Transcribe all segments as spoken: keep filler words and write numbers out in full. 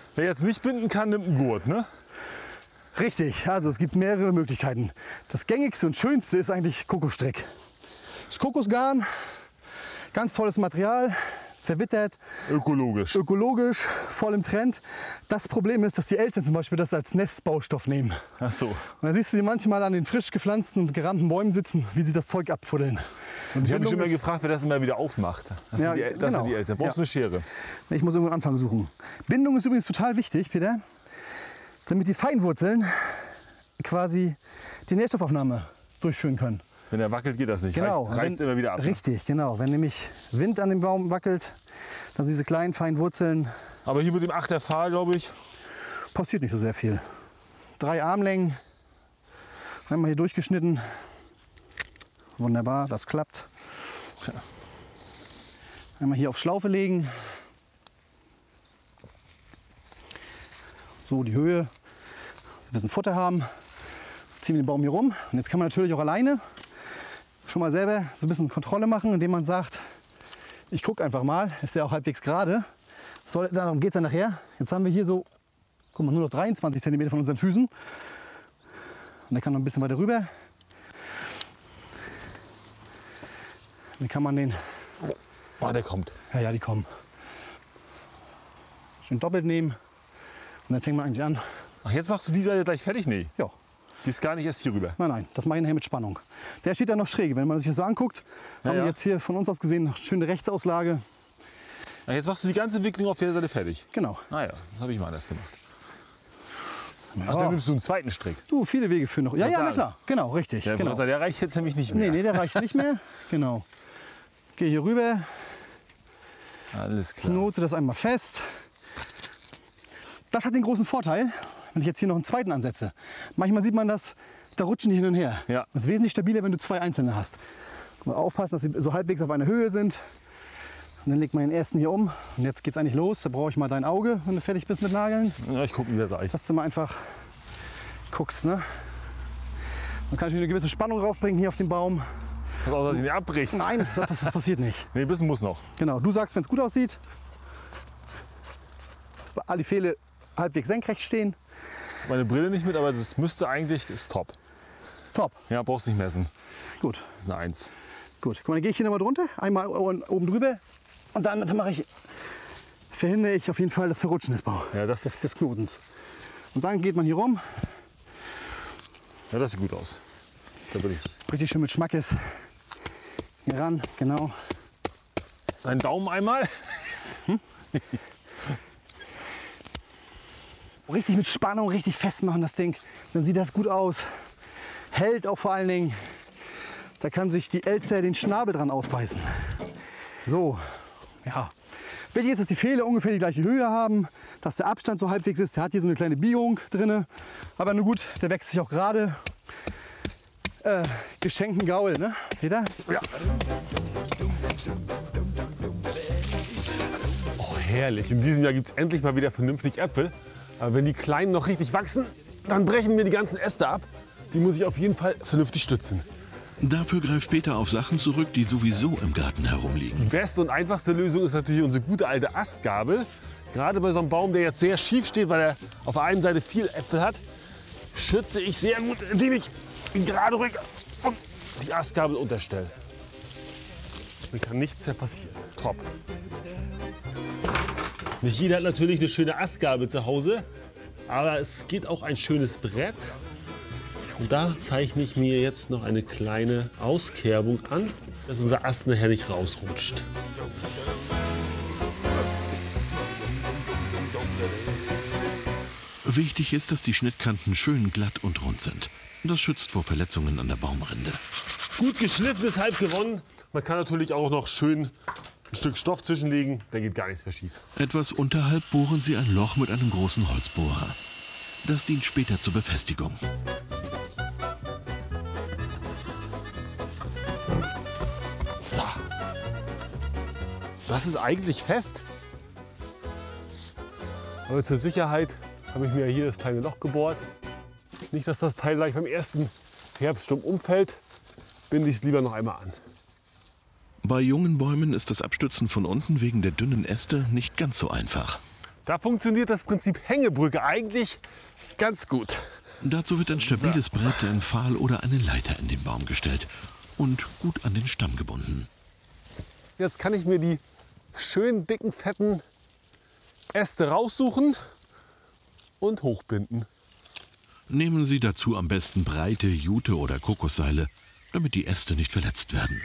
Wer jetzt nicht binden kann, nimmt einen Gurt, ne? Richtig, also es gibt mehrere Möglichkeiten. Das gängigste und schönste ist eigentlich Kokosstrick. Das Kokosgarn, ganz tolles Material, verwittert, Ökologisch. ökologisch, voll im Trend. Das Problem ist, dass die Eltern zum Beispiel das als Nestbaustoff nehmen. Ach so. Und dann siehst du die manchmal an den frisch gepflanzten und gerannten Bäumen sitzen, wie sie das Zeug abfuddeln. Und ich habe mich Bindung immer ist- gefragt, wer das immer wieder aufmacht. Das Ja, sind die, das genau. sind die Eltern. Brauchst du Ja. eine Schere? Ich muss irgendwo einen Anfang suchen. Bindung ist übrigens total wichtig, Peter, damit die Feinwurzeln quasi die Nährstoffaufnahme durchführen können. Wenn er wackelt, geht das nicht. Genau. Reißt, reißt Wenn- immer wieder ab. Richtig, genau. Wenn nämlich Wind an dem Baum wackelt, dann sind diese kleinen, feinen Wurzeln, Aber hier mit dem achter Pfahl, glaube ich, passiert nicht so sehr viel. Drei Armlängen, einmal hier durchgeschnitten. Wunderbar, das klappt. Einmal hier auf Schlaufe legen. So, die Höhe. Ein bisschen Futter haben. Ziehen wir den Baum hier rum. Und jetzt kann man natürlich auch alleine schon mal selber so ein bisschen Kontrolle machen, indem man sagt, ich gucke einfach mal, ist der auch halbwegs gerade. Soll, darum geht es dann nachher. Jetzt haben wir hier so, guck mal, nur noch dreiundzwanzig Zentimeter von unseren Füßen. Und der kann noch ein bisschen weiter rüber. Dann kann man den, oh, der kommt. ja, ja, die kommen. Schön doppelt nehmen. Und dann fängt man eigentlich an. Ach, jetzt machst du die Seite gleich fertig? Nee, Ja, die ist gar nicht erst hier rüber. nein, nein, das mache ich nachher mit Spannung. Der steht da noch schräg. Wenn man sich das so anguckt, Ja, haben ja. wir jetzt hier von uns aus gesehen eine schöne Rechtsauslage. Ach, jetzt machst du die ganze Wicklung auf der Seite fertig. Genau. Ah ja, das habe ich mal anders gemacht. Ach, Ja. dann nimmst du einen zweiten Strick. Du, viele Wege führen noch. Ja, Wollte ja, na sagen. klar. Genau, richtig. Der, genau. der reicht jetzt nämlich nicht mehr. Nee, nee, der reicht nicht mehr. Genau. Gehe hier rüber, Alles klar. knote das einmal fest. Das hat den großen Vorteil, wenn ich jetzt hier noch einen zweiten ansetze. Manchmal sieht man das, da rutschen die hin und her. Ja. Das ist wesentlich stabiler, wenn du zwei einzelne hast. Mal aufpassen, dass sie so halbwegs auf einer Höhe sind. Und dann legt man den ersten hier um. Und jetzt geht es eigentlich los. Da brauche ich mal dein Auge, wenn du fertig bist mit Nageln. Ja, ich gucke wieder gleich. Dass du mal einfach guckst. Ne? Dann kann ich eine gewisse Spannung raufbringen hier auf den Baum. Pass auf, dass ich nicht abbrichst. Nein, das, das passiert nicht. Nee, ein bisschen muss noch. Genau, du sagst, wenn es gut aussieht, dass bei alle Fälle halbwegs senkrecht stehen. Meine Brille nicht mit, aber das müsste eigentlich, das ist top. Ist top. Ja, brauchst nicht messen. Gut, Das ist eine Eins. gut. Guck mal, dann gehe ich hier nochmal drunter, einmal oben drüber und dann, dann mache ich, verhindere ich auf jeden Fall das Verrutschen des Bau, Ja, das, des, des Knotens. Und dann geht man hier rum, ja, das sieht gut aus. Da bin ich. richtig schön mit Schmackes hier ran, genau. Deinen Daumen einmal. Richtig mit Spannung, richtig festmachen das Ding. Dann sieht das gut aus. Hält auch vor allen Dingen. Da kann sich die Elster den Schnabel dran ausbeißen. So, ja. Wichtig ist, dass die Pfähle ungefähr die gleiche Höhe haben, dass der Abstand so halbwegs ist. Der hat hier so eine kleine Biegung drin. Aber nur gut, der wächst sich auch gerade. Äh, geschenkten Gaul, ne? Peter? Ja. Oh, herrlich. In diesem Jahr gibt es endlich mal wieder vernünftig Äpfel. Aber wenn die Kleinen noch richtig wachsen, dann brechen mir die ganzen Äste ab. Die muss ich auf jeden Fall vernünftig stützen. Dafür greift Peter auf Sachen zurück, die sowieso im Garten herumliegen. Die beste und einfachste Lösung ist natürlich unsere gute alte Astgabel. Gerade bei so einem Baum, der jetzt sehr schief steht, weil er auf der einen Seite viel Äpfel hat, schütze ich sehr gut, indem ich ihn gerade rück und die Astgabel unterstelle. Mir kann nichts mehr passieren. Top. Nicht jeder hat natürlich eine schöne Astgabel zu Hause, aber es geht auch ein schönes Brett. Und da zeichne ich mir jetzt noch eine kleine Auskerbung an, dass unser Ast nachher nicht rausrutscht. Wichtig ist, dass die Schnittkanten schön glatt und rund sind. Das schützt vor Verletzungen an der Baumrinde. Gut geschliffen ist halb gewonnen. Man kann natürlich auch noch schön ein Stück Stoff zwischenlegen, da geht gar nichts mehr schief. Etwas unterhalb bohren sie ein Loch mit einem großen Holzbohrer. Das dient später zur Befestigung. So. Das ist eigentlich fest. Aber zur Sicherheit habe ich mir hier das kleine Loch gebohrt. Nicht, dass das Teil gleich beim ersten Herbststurm umfällt, binde ich es lieber noch einmal an. Bei jungen Bäumen ist das Abstützen von unten wegen der dünnen Äste nicht ganz so einfach. Da funktioniert das Prinzip Hängebrücke eigentlich ganz gut. Dazu wird ein stabiles Brett, ein Pfahl oder eine Leiter in den Baum gestellt und gut an den Stamm gebunden. Jetzt kann ich mir die schön dicken, fetten Äste raussuchen und hochbinden. Nehmen Sie dazu am besten breite Jute- oder Kokosseile, damit die Äste nicht verletzt werden.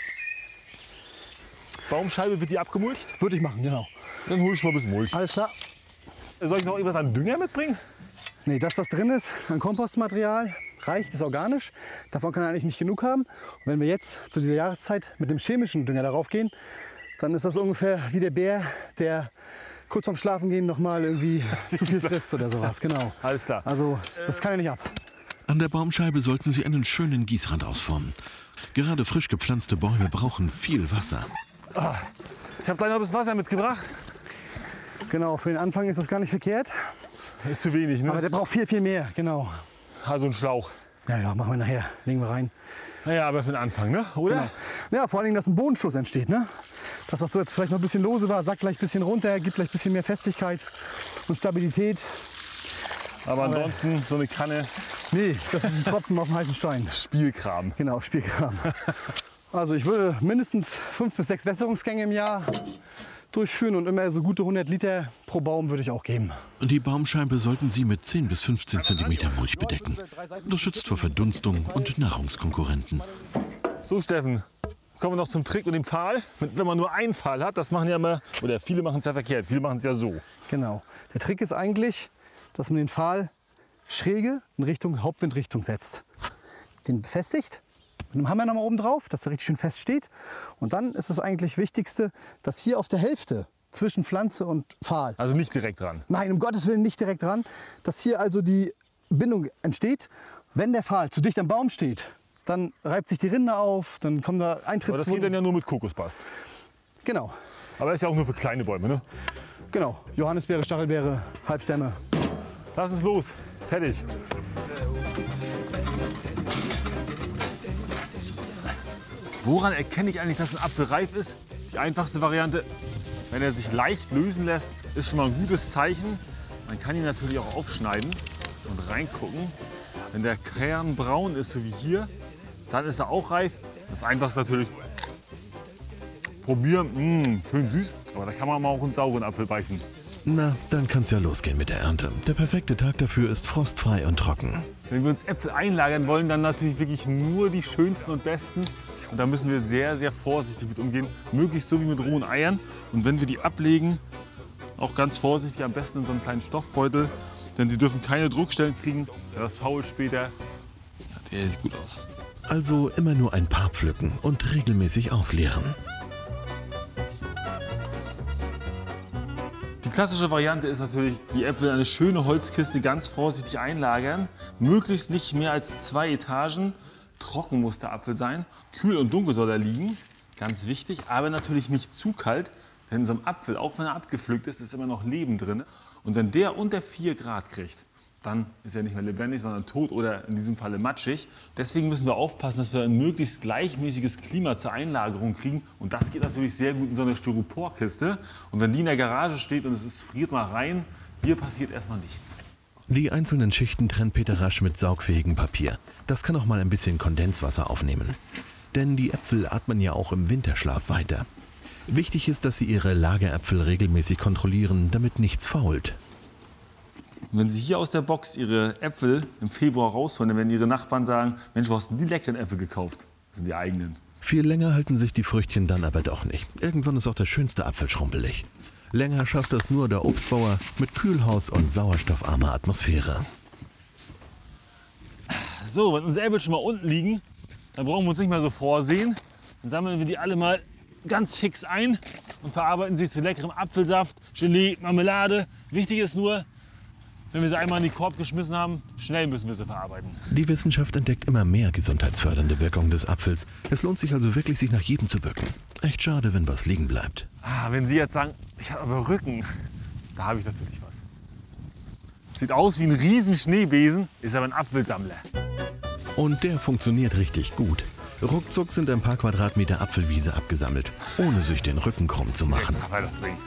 Baumscheibe, wird die abgemulcht? Würde ich machen, genau. Dann hole ich mal ein bisschen Mulch. Alles klar. Soll ich noch irgendwas an Dünger mitbringen? Nee, das, was drin ist, an Kompostmaterial, reicht, ist organisch. Davon kann er eigentlich nicht genug haben. Und wenn wir jetzt zu dieser Jahreszeit mit dem chemischen Dünger darauf gehen, dann ist das ungefähr wie der Bär, der kurz vorm Schlafengehen noch mal irgendwie zu viel frisst oder sowas. Genau. Alles klar. Also, das kann er nicht ab. An der Baumscheibe sollten Sie einen schönen Gießrand ausformen. Gerade frisch gepflanzte Bäume brauchen viel Wasser. Ah, ich habe gleich noch ein bisschen Wasser mitgebracht. Genau, für den Anfang ist das gar nicht verkehrt. Ist zu wenig, ne? Aber der braucht viel, viel mehr, genau. Also ein Schlauch. Ja, ja, machen wir nachher. Legen wir rein. Naja, aber für den Anfang, ne? Oder? Genau. Ja, vor allen Dingen, dass ein Bodenschluss entsteht, ne? Das, was so jetzt vielleicht noch ein bisschen lose war, sackt gleich ein bisschen runter, gibt gleich ein bisschen mehr Festigkeit und Stabilität. Aber ansonsten so eine Kanne Nee, das ist ein Tropfen auf dem heißen Stein. Spielkram. Genau, Spielkram. Also ich würde mindestens fünf bis sechs Wässerungsgänge im Jahr durchführen und immer so gute hundert Liter pro Baum würde ich auch geben. Die Baumscheibe sollten Sie mit zehn bis fünfzehn Zentimeter Mulch bedecken. Das schützt vor Verdunstung und Nahrungskonkurrenten. So, Steffen, kommen wir noch zum Trick und dem Pfahl. Wenn man nur einen Pfahl hat, das machen ja immer, oder viele machen es ja verkehrt, viele machen es ja so. Genau. Der Trick ist eigentlich, dass man den Pfahl schräge in Richtung Hauptwindrichtung setzt. Den befestigt, mit einem Hammer noch mal oben drauf, dass er richtig schön fest steht. Und dann ist das eigentlich Wichtigste, dass hier auf der Hälfte zwischen Pflanze und Pfahl, Also nicht direkt dran. nein, um Gottes Willen nicht direkt dran, dass hier also die Bindung entsteht. Wenn der Pfahl zu dicht am Baum steht, dann reibt sich die Rinde auf, dann kommen da Aber das geht Eintrittswunden. dann ja nur mit Kokosbast. Genau, Aber das ist ja auch nur für kleine Bäume, ne? genau. Johannisbeere, Stachelbeere, Halbstämme. Lass uns los. Fertig. Woran erkenne ich eigentlich, dass ein Apfel reif ist? Die einfachste Variante, wenn er sich leicht lösen lässt, ist schon mal ein gutes Zeichen. Man kann ihn natürlich auch aufschneiden und reingucken. Wenn der Kern braun ist, so wie hier, dann ist er auch reif. Das Einfachste natürlich probieren. Mmh, schön süß, aber da kann man mal auch einen sauren Apfel beißen. Na, dann kann's ja losgehen mit der Ernte. Der perfekte Tag dafür ist frostfrei und trocken. Wenn wir uns Äpfel einlagern wollen, dann natürlich wirklich nur die schönsten und besten. Und da müssen wir sehr, sehr vorsichtig mit umgehen. Möglichst so wie mit rohen Eiern. Und wenn wir die ablegen, auch ganz vorsichtig, am besten in so einem kleinen Stoffbeutel. Denn sie dürfen keine Druckstellen kriegen. Das fault später. Ja, der sieht gut aus. Also immer nur ein paar pflücken und regelmäßig ausleeren. Die klassische Variante ist natürlich, die Äpfel in eine schöne Holzkiste ganz vorsichtig einlagern. Möglichst nicht mehr als zwei Etagen. Trocken muss der Apfel sein. Kühl und dunkel soll er liegen. Ganz wichtig, aber natürlich nicht zu kalt. Denn in so einem Apfel, auch wenn er abgepflückt ist, ist immer noch Leben drin. Und wenn der unter vier Grad kriegt, dann ist er nicht mehr lebendig, sondern tot oder in diesem Falle matschig. Deswegen müssen wir aufpassen, dass wir ein möglichst gleichmäßiges Klima zur Einlagerung kriegen. Und das geht natürlich sehr gut in so eine Styroporkiste. Und wenn die in der Garage steht und es ist, friert mal rein, hier passiert erstmal nichts. Die einzelnen Schichten trennt Peter rasch mit saugfähigem Papier. Das kann auch mal ein bisschen Kondenswasser aufnehmen. Denn die Äpfel atmen ja auch im Winterschlaf weiter. Wichtig ist, dass Sie Ihre Lageräpfel regelmäßig kontrollieren, damit nichts fault. Und wenn Sie hier aus der Box Ihre Äpfel im Februar rausholen, dann werden Ihre Nachbarn sagen, Mensch, wo hast du denn die leckeren Äpfel gekauft? Das sind die eigenen. Viel länger halten sich die Früchtchen dann aber doch nicht. Irgendwann ist auch der schönste Apfel schrumpelig. Länger schafft das nur der Obstbauer mit Kühlhaus und sauerstoffarmer Atmosphäre. So, wenn unsere Äpfel schon mal unten liegen, dann brauchen wir uns nicht mehr so vorsehen. Dann sammeln wir die alle mal ganz fix ein und verarbeiten sie zu leckerem Apfelsaft, Gelee, Marmelade. Wichtig ist nur, wenn wir sie einmal in den Korb geschmissen haben, schnell müssen wir sie verarbeiten. Die Wissenschaft entdeckt immer mehr gesundheitsfördernde Wirkung des Apfels. Es lohnt sich also wirklich, sich nach jedem zu bücken. Echt schade, wenn was liegen bleibt. Ah, wenn Sie jetzt sagen, ich habe aber Rücken, da habe ich natürlich was. Sieht aus wie ein riesen Schneebesen, ist aber ein Apfelsammler. Und der funktioniert richtig gut. Ruckzuck sind ein paar Quadratmeter Apfelwiese abgesammelt, ohne sich den Rücken krumm zu machen. Aber das Ding.